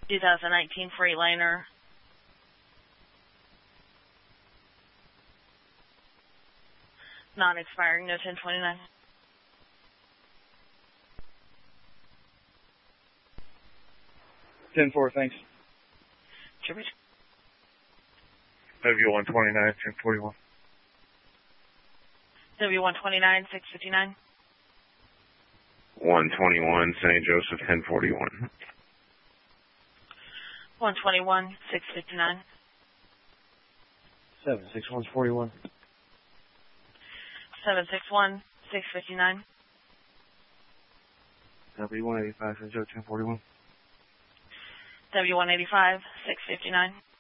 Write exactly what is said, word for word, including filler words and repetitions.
two thousand nineteen Freightliner. Non-expiring, no ten twenty-nine. ten four, thanks. Tribute. W one twenty-nine, ten forty-one. W one twenty-nine, six fifty-nine. one twenty-one, Saint Joseph, ten forty-one. one twenty-one, six fifty-nine. seven six one, forty-one. seven six one, six fifty-nine. W one eighty-five, Saint Joe, ten forty-one. W one eighty-five, six fifty-nine.